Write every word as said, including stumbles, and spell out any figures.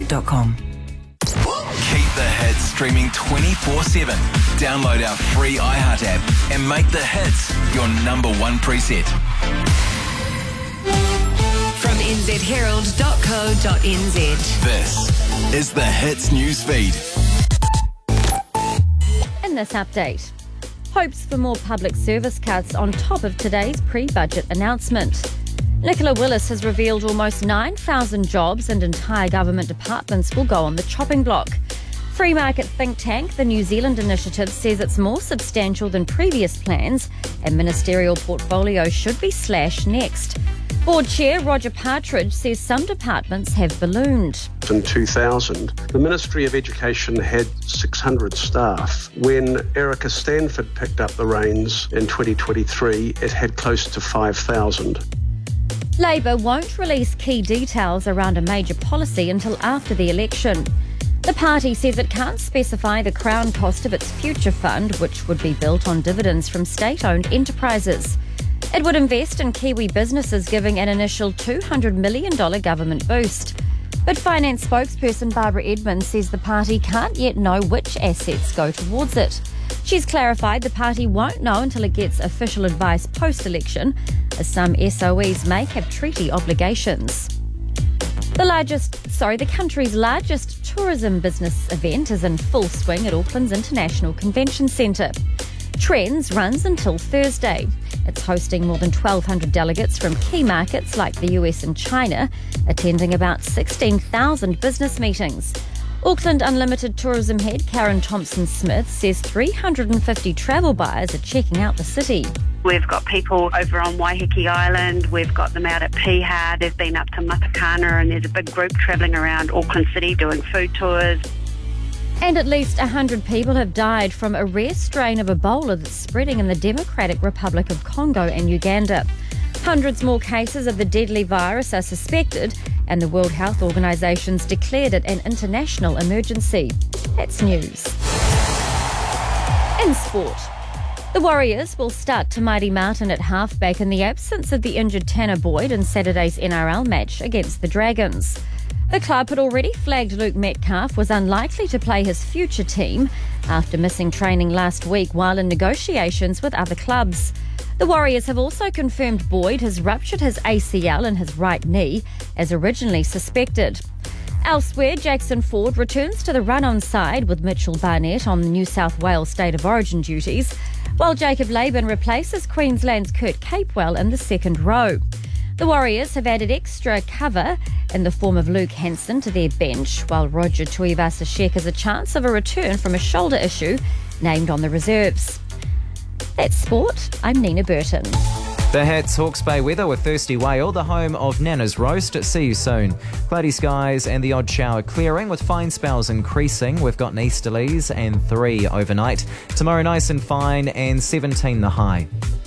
dot com. Keep the hits streaming twenty-four seven. Download our free iHeart app and make the hits your number one preset. From n z herald dot co dot n z. This is the Hits news feed. In this update, hopes for more public service cuts on top of today's pre-budget announcement. Nicola Willis has revealed almost nine thousand jobs and entire government departments will go on the chopping block. Free market think tank The New Zealand Initiative says it's more substantial than previous plans and ministerial portfolio should be slashed next. Board Chair Roger Partridge says some departments have ballooned. In two thousand, the Ministry of Education had six hundred staff. When Erica Stanford picked up the reins in twenty twenty-three, it had close to five thousand. Labor won't release key details around a major policy until after the election. The party says it can't specify the Crown cost of its future fund, which would be built on dividends from state-owned enterprises. It would invest in Kiwi businesses, giving an initial two hundred million dollars government boost. But finance spokesperson Barbara Edmonds says the party can't yet know which assets go towards it. She's clarified the party won't know until it gets official advice post-election, as some S O Es may have treaty obligations. The largest, sorry, the country's largest tourism business event is in full swing at Auckland's International Convention Centre. Trends runs until Thursday. It's hosting more than twelve hundred delegates from key markets like the U S and China, attending about sixteen thousand business meetings. Auckland Unlimited Tourism Head Karen Thompson-Smith says three hundred fifty travel buyers are checking out the city. We've got people over on Waiheke Island, we've got them out at Piha, they've been up to Matakana, and there's a big group travelling around Auckland City doing food tours. And at least one hundred people have died from a rare strain of Ebola that's spreading in the Democratic Republic of Congo and Uganda. Hundreds more cases of the deadly virus are suspected, and the World Health Organisation's declared it an international emergency. That's news. In sport, the Warriors will start Tamari Martin at halfback in the absence of the injured Tanner Boyd in Saturday's N R L match against the Dragons. The club had already flagged Luke Metcalf was unlikely to play his future team after missing training last week while in negotiations with other clubs. The Warriors have also confirmed Boyd has ruptured his A C L in his right knee, as originally suspected. Elsewhere, Jackson Ford returns to the run-on side with Mitchell Barnett on New South Wales State of Origin duties, while Jacob Laban replaces Queensland's Kurt Capewell in the second row. The Warriors have added extra cover in the form of Luke Hansen to their bench, while Roger Tuivasa-Sheck has a chance of a return from a shoulder issue, named on the reserves. That's sport. I'm Nina Burton. The Hits Hawke's Bay weather with Thirsty Whale, the home of Nana's Roast. See you soon. Cloudy skies and the odd shower clearing with fine spells increasing. We've got an easterlies and three overnight. Tomorrow nice and fine and seventeen the high.